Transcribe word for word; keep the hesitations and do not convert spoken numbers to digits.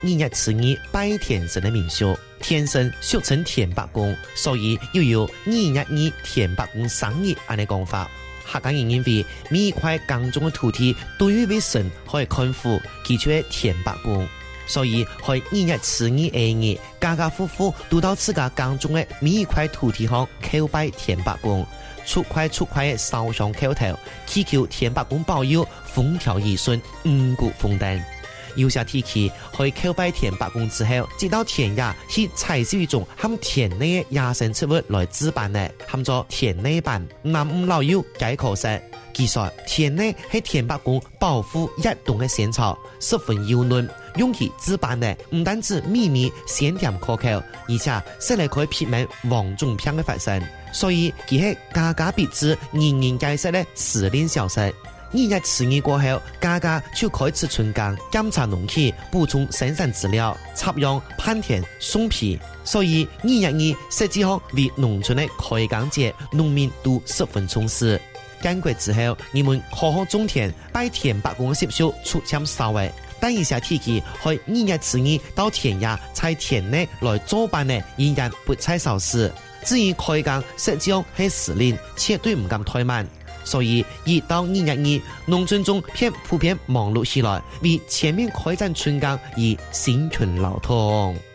二月初二拜田神的民俗，田神俗稱田伯公，所以又有二月二田伯公生日安尼講法。客家人認為每一塊耕種嘅土地對於為神可以看護，佢就係田伯公。所以喺二月初二下日，家家戶戶都到自家耕種嘅每一塊土地上叩拜田伯公，出塊出塊嘅燒香叩頭，祈求田伯公保佑風調雨順、五穀豐登。有些地區去叩拜田伯公之後，直到田野去採收一種含田內嘅野生植物來置辦嘅，含咗田內辦。南吳老友解可說，其實田內係田伯公保護躍動嘅仙草，十分幼嫩。用其置辦嘅唔單止美味鮮甜可口，而且使嚟可以避免黃種病嘅發生。所以佢係家家必知、人人皆識嘅時令小食。二月初二過後，家家就開始春耕，檢查農期，補充生產資料，插秧、攀田、鬆皮。所以二月二實際上為農村的開耕節，農民都十分重視。建國之後，人們好好種田，拜田伯公嘅習俗出現稍微，但一些地區喺二月初二到田野採田內來做辦呢，依然不採少事。至於開耕，實際上係時令，絕對唔敢怠慢。所以一到二月二，農村中偏普遍忙碌起來，為前面開展春耕而辛勤勞動。